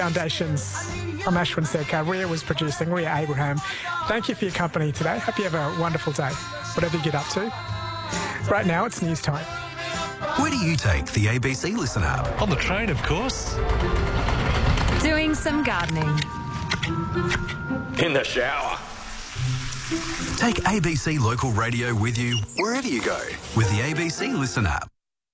Foundations. I'm Ashwin Serkar. Ria was producing, Ria Abraham. Thank you for your company today. Hope you have a wonderful day, whatever you get up to. Right now, it's news time. Where do you take the ABC Listen app? On the train, of course. Doing some gardening. In the shower. Take ABC Local Radio with you wherever you go with the ABC Listen app.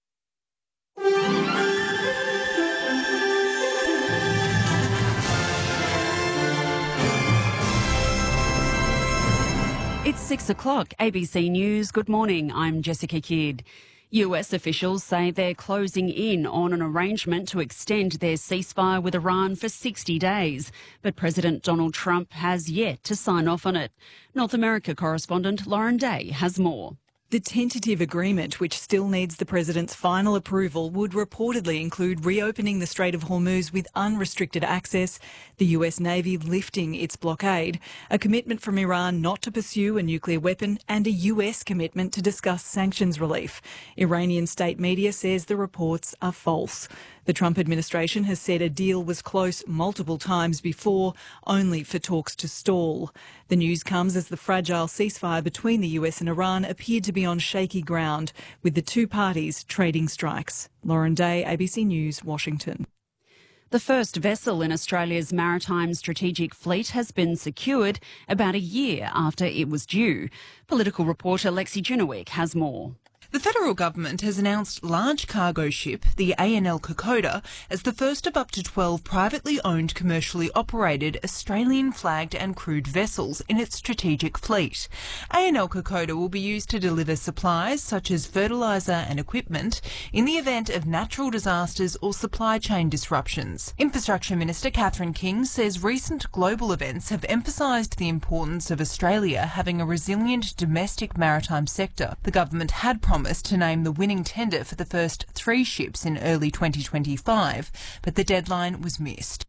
It's 6 o'clock, ABC News. Good morning, I'm Jessica Kidd. US officials say they're closing in on an arrangement to extend their ceasefire with Iran for 60 days. But President Donald Trump has yet to sign off on it. North America correspondent Lauren Day has more. The tentative agreement, which still needs the president's final approval, would reportedly include reopening the Strait of Hormuz with unrestricted access, the US Navy lifting its blockade, a commitment from Iran not to pursue a nuclear weapon, and a US commitment to discuss sanctions relief. Iranian state media says the reports are false. The Trump administration has said a deal was close multiple times before, only for talks to stall. The news comes as the fragile ceasefire between the US and Iran appeared to be on shaky ground, with the two parties trading strikes. Lauren Day, ABC News, Washington. The first vessel in Australia's maritime strategic fleet has been secured about a year after it was due. Political reporter Lexi Junowick has more. The federal government has announced large cargo ship, the ANL Kokoda, as the first of up to 12 privately owned, commercially operated, Australian-flagged and crewed vessels in its strategic fleet. ANL Kokoda will be used to deliver supplies such as fertiliser and equipment in the event of natural disasters or supply chain disruptions. Infrastructure Minister Catherine King says recent global events have emphasised the importance of Australia having a resilient domestic maritime sector. The government had promised to name the winning tender for the first 3 ships in early 2025, but the deadline was missed.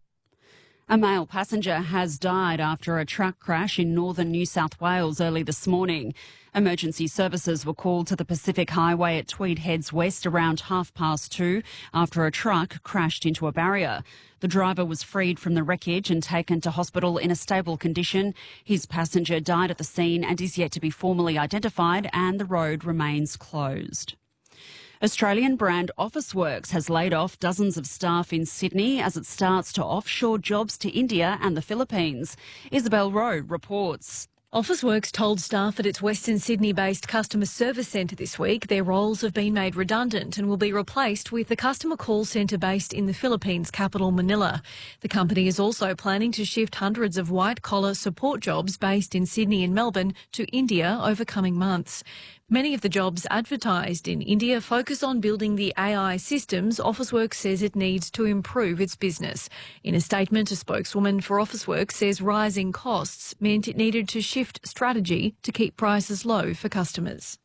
A male passenger has died after a truck crash in northern New South Wales early this morning. Emergency services were called to the Pacific Highway at Tweed Heads West around 2:30 after a truck crashed into a barrier. The driver was freed from the wreckage and taken to hospital in a stable condition. His passenger died at the scene and is yet to be formally identified, and the road remains closed. Australian brand Officeworks has laid off dozens of staff in Sydney as it starts to offshore jobs to India and the Philippines. Isabel Rowe reports. Officeworks told staff at its Western Sydney-based customer service centre this week their roles have been made redundant and will be replaced with the customer call centre based in the Philippines capital Manila. The company is also planning to shift hundreds of white-collar support jobs based in Sydney and Melbourne to India over coming months. Many of the jobs advertised in India focus on building the AI systems Officeworks says it needs to improve its business. In a statement, a spokeswoman for Officeworks says rising costs meant it needed to shift strategy to keep prices low for customers.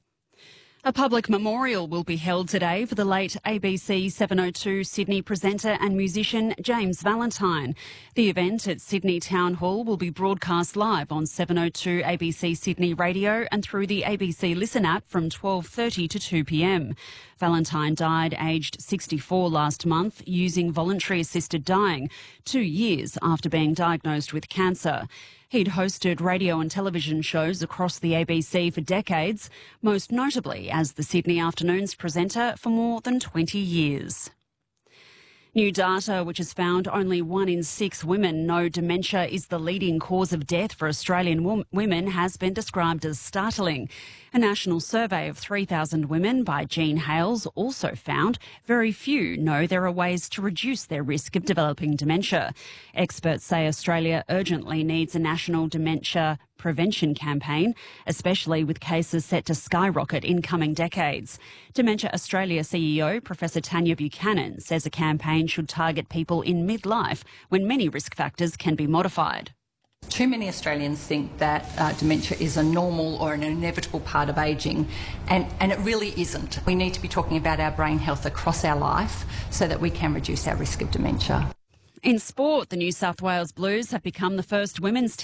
A public memorial will be held today for the late ABC 702 Sydney presenter and musician James Valentine. The event at Sydney Town Hall will be broadcast live on 702 ABC Sydney Radio and through the ABC Listen app from 12:30 to 2 p.m. Valentine died aged 64 last month using voluntary assisted dying, 2 years after being diagnosed with cancer. He'd hosted radio and television shows across the ABC for decades, most notably as the Sydney Afternoons presenter for more than 20 years. New data which has found only 1 in 6 women know dementia is the leading cause of death for Australian women has been described as startling. A national survey of 3,000 women by Jean Hales also found very few know there are ways to reduce their risk of developing dementia. Experts say Australia urgently needs a national dementia prevention campaign, especially with cases set to skyrocket in coming decades. Dementia Australia CEO Professor Tanya Buchanan says a campaign should target people in midlife when many risk factors can be modified. Too many Australians think that dementia is a normal or an inevitable part of ageing, and it really isn't. We need to be talking about our brain health across our life so that we can reduce our risk of dementia. In sport, the New South Wales Blues have become the first women's